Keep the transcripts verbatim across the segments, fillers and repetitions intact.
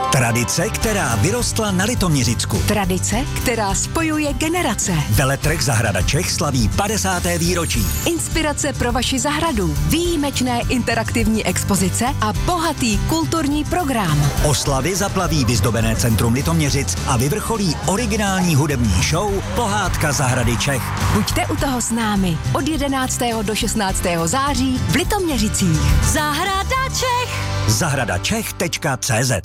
Tradice, která vyrostla na Litoměřicku. Tradice, která spojuje generace. Veletrh Zahrada Čech slaví padesáté výročí. Inspirace pro vaši zahradu, výjimečné interaktivní expozice a bohatý kulturní program. Oslavy zaplaví vyzdobené centrum Litoměřic a vyvrcholí originální hudební show Pohádka Zahrady Čech. Buďte u toho s námi od jedenáctého do šestnáctého září v Litoměřicích. Zahrada Čech. zahradačech tečka cé zet.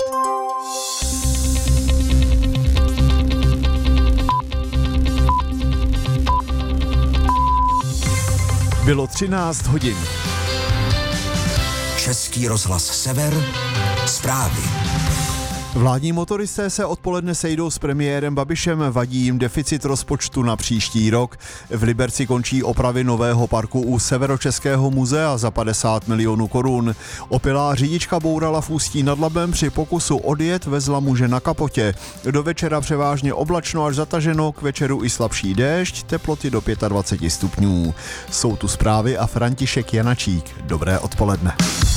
Bylo třináct hodin. Český rozhlas Sever, zprávy. Vládní motoristé se odpoledne sejdou s premiérem Babišem, vadí jim deficit rozpočtu na příští rok. V Liberci končí opravy nového parku u Severočeského muzea za padesát milionů korun. Opilá řidička bourala v Ústí nad Labem, při pokusu odjet vezla muže na kapotě. Do večera převážně oblačno až zataženo, k večeru i slabší déšť, teploty do dvacet pět stupňů. Jsou tu zprávy a František Janačík. Dobré odpoledne.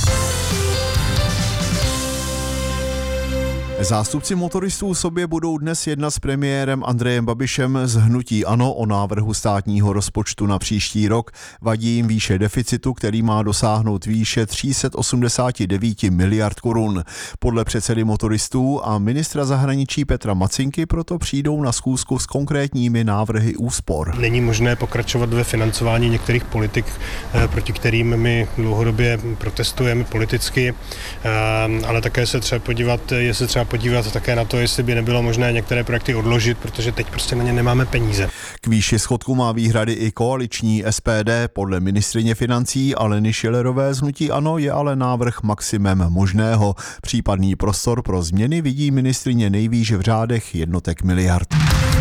Zástupci motoristů sobě budou dnes jednat s premiérem Andrejem Babišem z hnutí ANO o návrhu státního rozpočtu na příští rok. Vadí jim výše deficitu, který má dosáhnout výše tři sta osmdesát devět miliard korun. Podle předsedy motoristů a ministra zahraničí Petra Macinky proto přijdou na schůzku s konkrétními návrhy úspor. Není možné pokračovat ve financování některých politik, proti kterým my dlouhodobě protestujeme politicky, ale také se třeba podívat, jestli třeba podívat také na to, jestli by nebylo možné některé projekty odložit, protože teď prostě na ně nemáme peníze. K výši schodku má výhrady i koaliční S P D. Podle ministryně financí Aleny Schillerové z hnutí ANO je ale návrh maximem možného. Případný prostor pro změny vidí ministryně nejvýš v řádech jednotek miliard.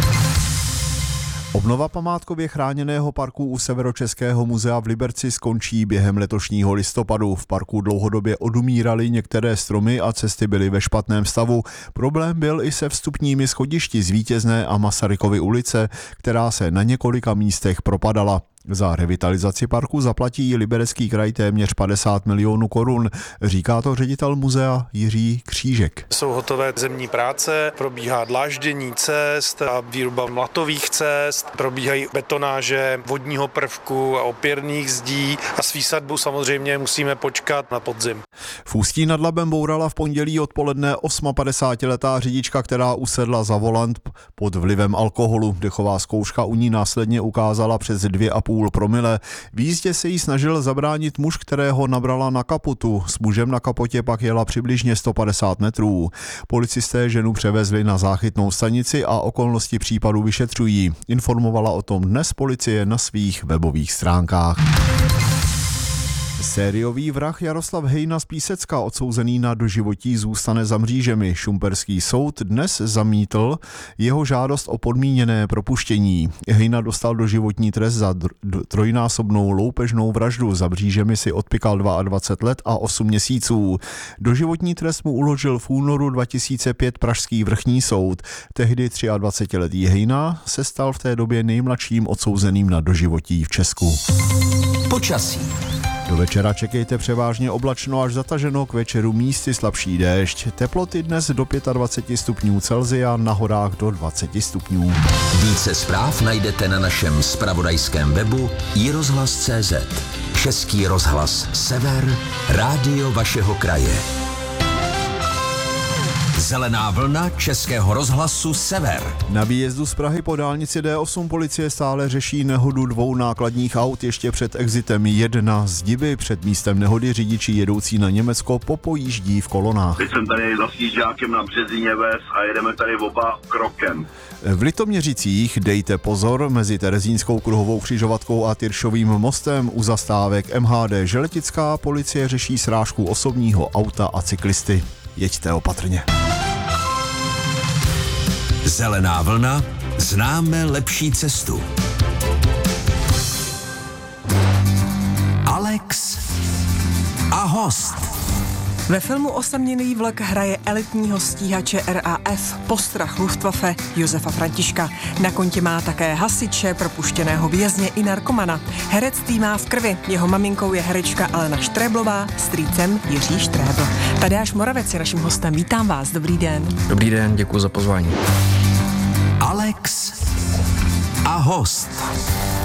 Obnova památkově chráněného parku u Severočeského muzea v Liberci skončí během letošního listopadu. V parku dlouhodobě odumíraly některé stromy a cesty byly ve špatném stavu. Problém byl i se vstupními schodišti z Vítězné a Masarykovy ulice, která se na několika místech propadala. Za revitalizaci parku zaplatí Liberecký kraj téměř padesát milionů korun, říká to ředitel muzea Jiří Křížek. Jsou hotové zemní práce, probíhá dláždění cest a výroba mlatových cest, probíhají betonáže vodního prvku a opěrných zdí a s výsadbou samozřejmě musíme počkat na podzim. V Ústí nad Labem bourala v pondělí odpoledne padesátiosmiletá řidička, která usedla za volant pod vlivem alkoholu. Dechová zkouška u ní následně ukázala přes dvě a půl promile. V jízdě se jí snažil zabránit muž, kterého nabrala na kapotu. S mužem na kapotě pak jela přibližně sto padesát metrů. Policisté ženu převezli na záchytnou stanici a okolnosti případu vyšetřují. Informovala o tom dnes policie na svých webových stránkách. Sériový vrah Jaroslav Hejna z Písecka, odsouzený na doživotí, zůstane za mřížemi. Šumperský soud dnes zamítl jeho žádost o podmíněné propuštění. Hejna dostal doživotní trest za dr- trojnásobnou loupežnou vraždu. Za mřížemi si odpykal dvacet dva let a osm měsíců. Doživotní trest mu uložil v únoru dva tisíce pět pražský vrchní soud. Tehdy dvacetitříletý Hejna se stal v té době nejmladším odsouzeným na doživotí v Česku. Počasí. Do večera čekejte převážně oblačno až zataženo, k večeru místy slabší déšť. Teploty dnes do dvacet pět stupňů Celsia, na horách do dvacet stupňů. Více zpráv najdete na našem zpravodajském webu i rozhlas tečka cé zet. Český rozhlas Sever, rádio vašeho kraje. Zelená vlna Českého rozhlasu Sever. Na výjezdu z Prahy po dálnici D osm policie stále řeší nehodu dvou nákladních aut ještě před exitem jedna z Diby. Před místem nehody řidiči jedoucí na Německo popojíždí v kolonách. Teď jsem tady za sjížďákem na Březině ves a jedeme tady oba krokem. V Litoměřicích dejte pozor, mezi Terezínskou kruhovou křižovatkou a Tyršovým mostem u zastávek M H D Želetická policie řeší srážku osobního auta a cyklisty. Jeďte opatrně. Zelená vlna, známe lepší cestu. Alex a host. Ve filmu Osamělý vlk hraje elitního stíhače R A F, postrach Luftwaffe Josefa Františka. Na kontě má také hasiče, propuštěného vězně i narkomana. Herectví má v krvi. Jeho maminkou je herečka Alena Štréblová, strýcem Jiří Štrébl. Tadeáš Moravec je naším hostem. Vítám vás, dobrý den. Dobrý den, děkuji za pozvání. Alex a host.